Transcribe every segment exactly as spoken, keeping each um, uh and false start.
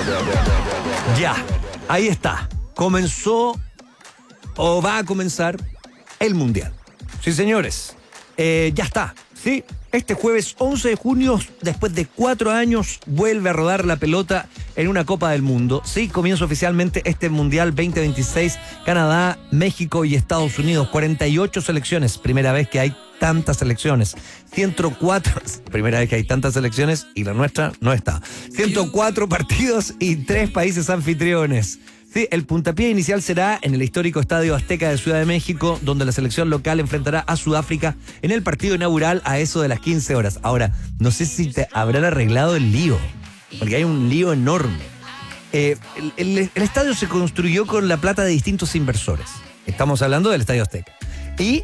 Ya, ahí está. Comenzó o va a comenzar el Mundial. Sí, señores. Eh, ya está. Sí, este jueves once de junio, después de cuatro años, vuelve a rodar la pelota en una Copa del Mundo. Sí, comienza oficialmente este Mundial veinte veintiséis. Canadá, México y Estados Unidos. cuarenta y ocho selecciones. Primera vez que hay tantas selecciones. ciento cuatro, primera vez que hay tantas selecciones y la nuestra no está. ciento cuatro partidos y tres países anfitriones. Sí, el puntapié inicial será en el histórico Estadio Azteca de Ciudad de México, donde la selección local enfrentará a Sudáfrica en el partido inaugural a eso de las quince horas. Ahora, no sé si te habrán arreglado el lío, porque hay un lío enorme. Eh, el, el, el estadio se construyó con la plata de distintos inversores. Estamos hablando del Estadio Azteca. Y...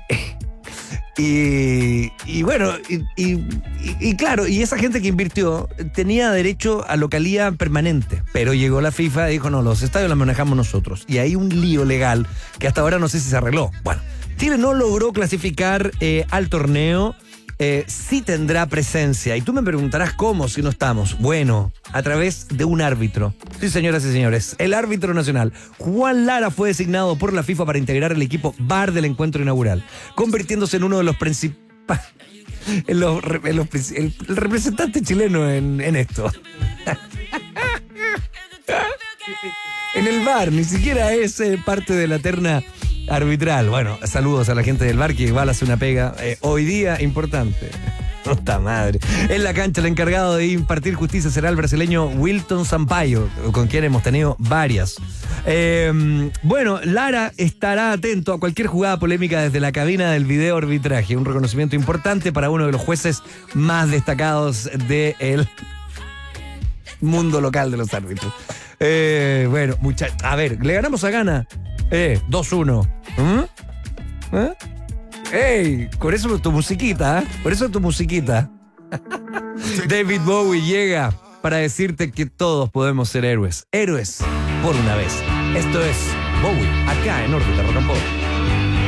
Y, y bueno, y, y, y claro, y esa gente que invirtió tenía derecho a localía permanente, pero llegó la FIFA y dijo, no, los estadios los manejamos nosotros. Y hay un lío legal que hasta ahora no sé si se arregló. Bueno, Chile no logró clasificar eh, al torneo, eh, sí tendrá presencia. Y tú me preguntarás cómo si no estamos. Bueno, a través de un árbitro. Sí, señoras y señores, el árbitro nacional, Juan Lara, fue designado por la FIFA para integrar el equipo V A R del encuentro inaugural, convirtiéndose en uno de los principales, en los, en los, el, el representante chileno en, en esto. En el V A R, ni siquiera es eh, parte de la terna arbitral. Bueno, saludos a la gente del V A R que igual hace una pega eh, hoy día importante. Puta madre. En la cancha, el encargado de impartir justicia será el brasileño Wilton Sampaio, con quien hemos tenido varias. Eh, bueno, Lara estará atento a cualquier jugada polémica desde la cabina del video arbitraje. Un reconocimiento importante para uno de los jueces más destacados del mundo local de los árbitros. Eh, bueno, muchachos, a ver, le ganamos a Ghana. Eh, dos uno. ¿Mm? ¿Eh? ¡Ey! Por eso tu musiquita, ¿eh? Por eso tu musiquita. David Bowie llega para decirte que todos podemos ser héroes. Héroes por una vez. Esto es Bowie, acá en Órbita Rock and Pop.